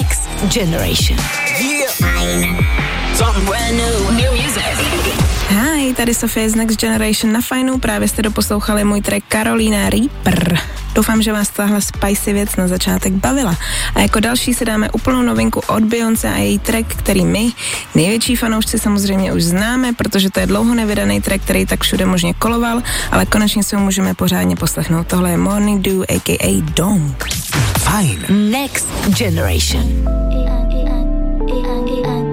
Next Generation. Something brand new music. Hi, tady Sofie z Next Generation na Fajnu, právě jste doposlouchali můj track Carolina Reaper. Doufám, že vás tahle spicy věc na začátek bavila. A jako další si dáme úplnou novinku od Beyoncé a její track, který my, největší fanoušci, samozřejmě už známe, protože to je dlouho nevydaný track, který tak všude možně koloval, ale konečně si ho můžeme pořádně poslechnout. Tohle je Morning Dew a.k.a. Dong. Fajn. Next Generation.